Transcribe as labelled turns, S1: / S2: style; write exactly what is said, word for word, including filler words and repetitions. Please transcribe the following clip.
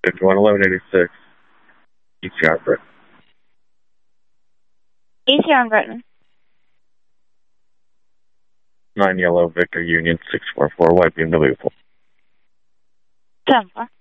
S1: fifty-one eleven eighty-six. E C R Britain.
S2: E C R on Britain.
S1: nine Yellow Victor Union six four four White B M W four.
S2: ten four.